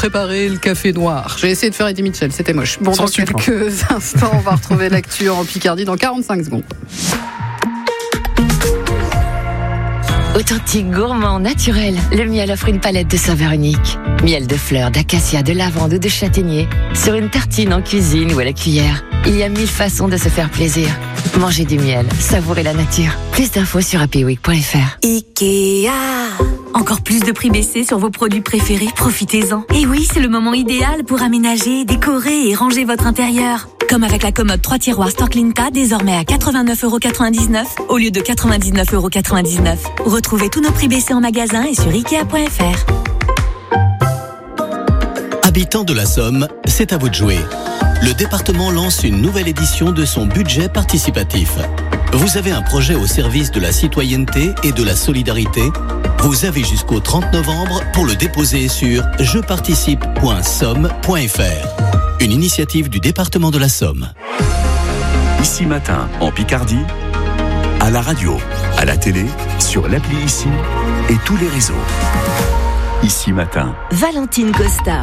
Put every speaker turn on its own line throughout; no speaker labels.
préparer le café noir. J'ai essayé de faire Eddie Mitchell, c'était moche. Bon, dans quelques instants, on va retrouver l'actu en Picardie dans 45 secondes.
Authentique, gourmand, naturel, le miel offre une palette de saveurs uniques. Miel de fleurs, d'acacia, de lavande ou de châtaignier. Sur une tartine, en cuisine ou à la cuillère. Il y a 1000 façons de se faire plaisir. Mangez du miel, savourez la nature. Plus d'infos sur happyweek.fr.
Ikea. Encore plus de prix baissés sur vos produits préférés, profitez-en. Et oui, c'est le moment idéal pour aménager, décorer et ranger votre intérieur. Comme avec la commode 3 tiroirs Storklinta, désormais à 89,99€ au lieu de 99,99€. Retrouvez tous nos prix baissés en magasin et sur Ikea.fr.
Habitants de la Somme, c'est à vous de jouer. Le département lance une nouvelle édition de son budget participatif. Vous avez un projet au service de la citoyenneté et de la solidarité ? Vous avez jusqu'au 30 novembre pour le déposer sur jeparticipe.somme.fr. Une initiative du département de la Somme.
Ici Matin, en Picardie, à la radio, à la télé, sur l'appli Ici et tous les réseaux. Ici Matin.
Valentine Costa.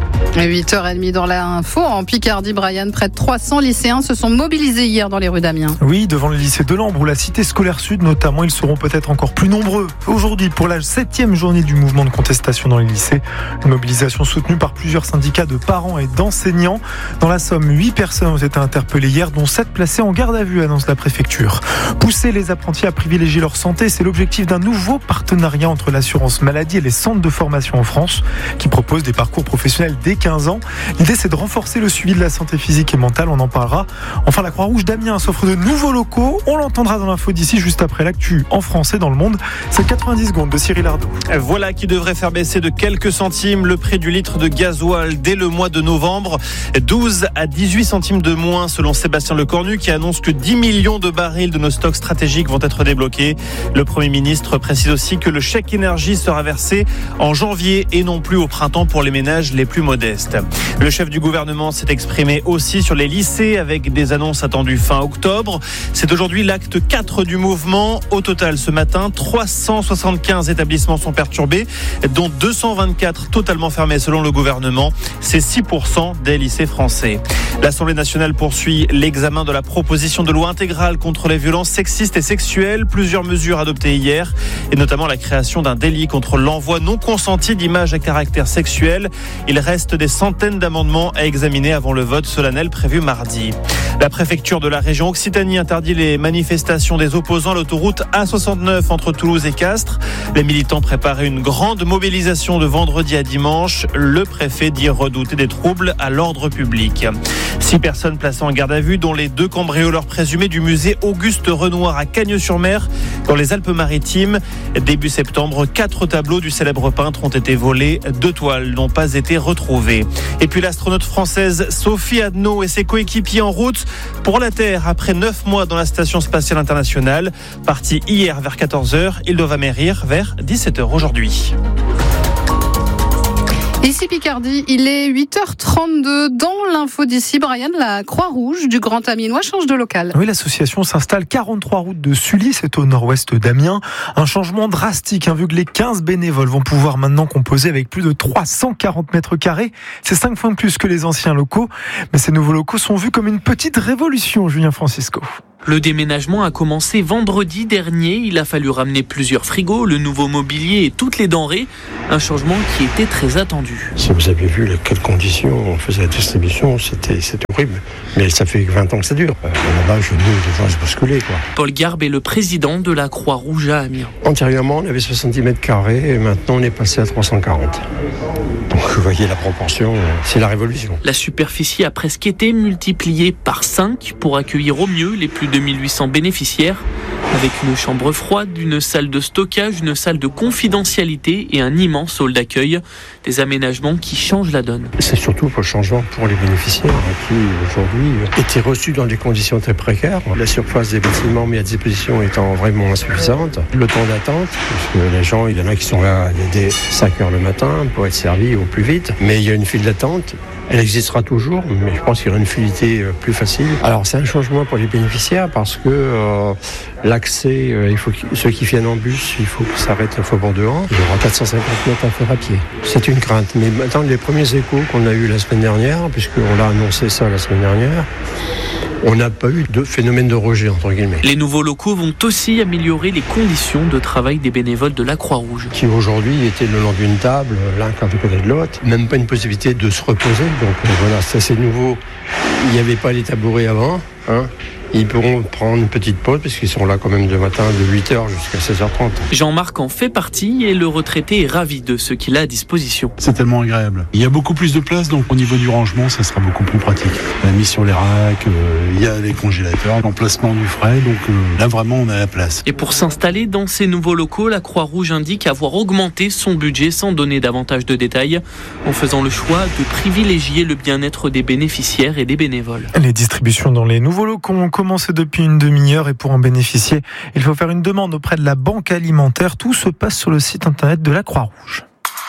8h30 dans l'info. En Picardie, Brian, près de 300 lycéens se sont mobilisés hier dans les rues d'Amiens.
Oui, devant le lycée de Lambre ou la cité scolaire sud notamment, ils seront peut-être encore plus nombreux. Aujourd'hui, pour la 7e journée du mouvement de contestation dans les lycées, une mobilisation soutenue par plusieurs syndicats de parents et d'enseignants. Dans la Somme, 8 personnes ont été interpellées hier, dont 7 placées en garde à vue, annonce la préfecture. Pousser les apprentis à privilégier leur santé, c'est l'objectif d'un nouveau partenariat entre l'assurance maladie et les centres de formation en France, qui proposent des parcours professionnels dès 15 ans. L'idée, c'est de renforcer le suivi de la santé physique et mentale, on en parlera. Enfin, la Croix-Rouge d'Amiens s'offre de nouveaux locaux, on l'entendra dans l'info d'ici, juste après l'actu en France et dans le monde. C'est 90 secondes de Cyril Ardo.
Voilà qui devrait faire baisser de quelques centimes le prix du litre de gasoil dès le mois de novembre. 12 à 18 centimes de moins selon Sébastien Lecornu, qui annonce que 10 millions de barils de nos stocks stratégiques vont être débloqués. Le Premier ministre précise aussi que le chèque énergie sera versé en janvier et non plus au printemps pour les ménages les plus modestes. Le chef du gouvernement s'est exprimé aussi sur les lycées avec des annonces attendues fin octobre. C'est aujourd'hui l'acte 4 du mouvement. Au total, ce matin, 375 établissements sont perturbés, dont 224 totalement fermés selon le gouvernement. C'est 6% des lycées français. L'Assemblée nationale poursuit l'examen de la proposition de loi intégrale contre les violences sexistes et sexuelles. Plusieurs mesures adoptées hier, et notamment la création d'un délit contre l'envoi non consenti d'images à caractère sexuel. Il reste des centaines d'amendements à examiner avant le vote solennel prévu mardi. La préfecture de la région Occitanie interdit les manifestations des opposants à l'autoroute A69 entre Toulouse et Castres. Les militants préparaient une grande mobilisation de vendredi à dimanche. Le préfet dit redouter des troubles à l'ordre public. 6 personnes placées en garde à vue, dont les 2 cambrioleurs présumés du musée Auguste Renoir à Cagnes-sur-Mer, dans les Alpes-Maritimes. Début septembre, 4 tableaux du célèbre peintre ont été volés. 2 toiles n'ont pas été retrouvées. Et puis l'astronaute française Sophie Adno et ses coéquipiers en route pour la Terre après 9 mois dans la Station Spatiale Internationale. Partis hier vers 14h, ils doivent amérir vers 17h aujourd'hui.
Ici Picardie, il est 8h32. Dans l'info d'ici, Brian, la Croix-Rouge du Grand Amiénois change de local.
Oui, l'association s'installe 43 routes de Sully, c'est au nord-ouest d'Amiens. Un changement drastique, vu que les 15 bénévoles vont pouvoir maintenant composer avec plus de 340 mètres carrés. C'est 5 fois de plus que les anciens locaux. Mais ces nouveaux locaux sont vus comme une petite révolution, Julien Francisco.
Le déménagement a commencé vendredi dernier. Il a fallu ramener plusieurs frigos, le nouveau mobilier et toutes les denrées. Un changement qui était très attendu.
Si vous avez vu les quelles conditions on faisait la distribution, c'était horrible. Mais ça fait 20 ans que ça dure. Là-bas, je dois se bousculer, quoi.
Paul Garbe est le président de la Croix-Rouge à Amiens.
Antérieurement, on avait 70 mètres carrés et maintenant on est passé à 340. Donc vous voyez la proportion, c'est la révolution.
La superficie a presque été multipliée par 5 pour accueillir au mieux les plus de 1800 bénéficiaires, avec une chambre froide, une salle de stockage, une salle de confidentialité et un immense hall d'accueil. Des aménagements qui changent la donne.
C'est surtout pour le changement pour les bénéficiaires qui aujourd'hui étaient reçus dans des conditions très précaires. La surface des bâtiments mis à disposition étant vraiment insuffisante. Le temps d'attente, parce que les gens, il y en a qui sont là dès 5h le matin pour être servis au plus vite. Mais il y a une file d'attente Elle existera toujours, mais je pense qu'il y aura une fluidité plus facile. Alors c'est un changement pour les bénéficiaires parce que l'accès, ceux qui viennent en bus, il faut qu'ils s'arrêtent un Faubourg de Han. Il y aura 450 mètres à faire à pied. C'est une crainte. Mais maintenant, les premiers échos qu'on a eus la semaine dernière, puisqu'on l'a annoncé ça la semaine dernière, on n'a pas eu de phénomène de rejet, entre guillemets.
Les nouveaux locaux vont aussi améliorer les conditions de travail des bénévoles de la Croix-Rouge.
Qui aujourd'hui étaient le long d'une table, l'un à côté de l'autre, même pas une possibilité de se reposer. Donc voilà, ça c'est nouveau. Il n'y avait pas les tabourets avant, Ils pourront prendre une petite pause puisqu'ils sont là quand même de matin de 8h jusqu'à 16h30.
Jean-Marc en fait partie et le retraité est ravi de ce qu'il a à disposition.
C'est tellement agréable. Il y a beaucoup plus de place, donc au niveau du rangement, ça sera beaucoup plus pratique. On a mis sur les racks, il y a les congélateurs, l'emplacement du frais, donc là vraiment on a la place.
Et pour s'installer dans ces nouveaux locaux, la Croix-Rouge indique avoir augmenté son budget sans donner davantage de détails, en faisant le choix de privilégier le bien-être des bénéficiaires et des bénévoles.
Les distributions dans les nouveaux locaux ont commencé depuis une demi-heure et pour en bénéficier, il faut faire une demande auprès de la banque alimentaire. Tout se passe sur le site internet de la Croix-Rouge.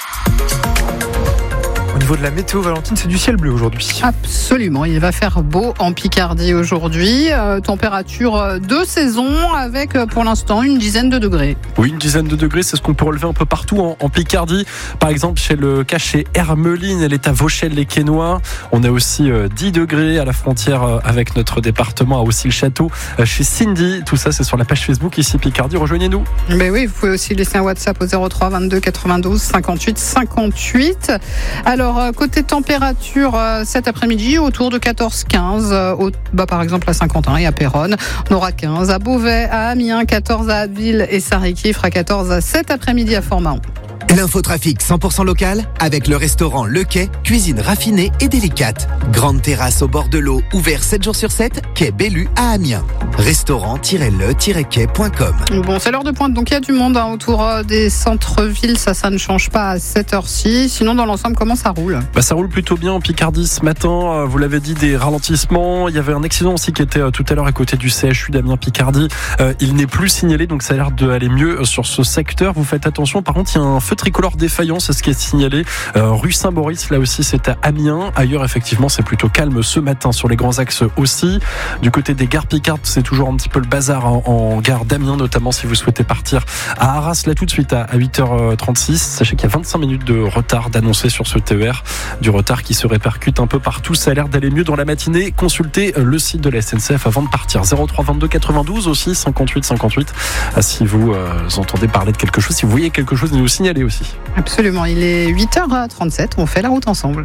Au niveau de la météo, Valentine, c'est du ciel bleu aujourd'hui.
Absolument, il va faire beau en Picardie aujourd'hui. Température de saison avec pour l'instant une dizaine de degrés.
Oui, une dizaine de degrés, c'est ce qu'on peut relever un peu partout en Picardie. Par exemple, chez Hermeline, elle est à Vauchelles-les-Quesnois. On a aussi 10 degrés à la frontière avec notre département, à Aussy-le-Château. Chez Cindy, tout ça c'est sur la page Facebook ici Picardie. Rejoignez-nous.
Mais oui, vous pouvez aussi laisser un WhatsApp au 03 22 92 58 58. Alors, côté température, cet après-midi, autour de 14-15, par exemple à Saint-Quentin et à Péronne, on aura 15 à Beauvais, à Amiens, 14 à Abbeville et Sarry-qui fera 14 cet après-midi à Fort-Mahon.
L'infotrafic 100% local avec le restaurant Le Quai, cuisine raffinée et délicate. Grande terrasse au bord de l'eau, ouvert 7 jours sur 7, quai Bellu à Amiens. Restaurant-le-quai.com.
Bon, c'est l'heure de pointe, donc il y a du monde autour des centres-villes, ça ne change pas à cette heure-ci. Sinon, dans l'ensemble, comment ça roule ?
Ça roule plutôt bien en Picardie ce matin. Vous l'avez dit, des ralentissements. Il y avait un accident aussi qui était tout à l'heure à côté du CHU d'Amiens-Picardie. Il n'est plus signalé, donc ça a l'air d'aller mieux sur ce secteur. Vous faites attention. Par contre, il y a un feu tricolore défaillant, c'est ce qui est signalé. Rue Saint-Maurice, là aussi, c'est à Amiens. Ailleurs, effectivement, c'est plutôt calme ce matin sur les grands axes aussi. Du côté des gares Picardes, c'est toujours un petit peu le bazar en gare d'Amiens, notamment si vous souhaitez partir à Arras, là tout de suite à 8h36. Sachez qu'il y a 25 minutes de retard d'annoncer sur ce TER. Du retard qui se répercute un peu partout. Ça a l'air d'aller mieux dans la matinée. Consultez le site de la SNCF avant de partir. 03 22 92 aussi, 58 58. Si vous entendez parler de quelque chose, si vous voyez quelque chose, nous signalez aussi.
Absolument, il est 8h37, on fait la route ensemble.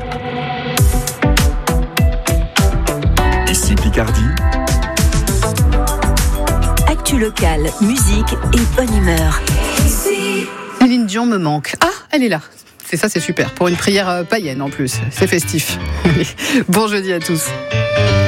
Ici Picardie.
Actu locale, musique et bonne humeur.
Céline Dion me manque. Ah, elle est là. C'est ça, c'est super. Pour une prière païenne en plus. C'est festif. Bon jeudi à tous.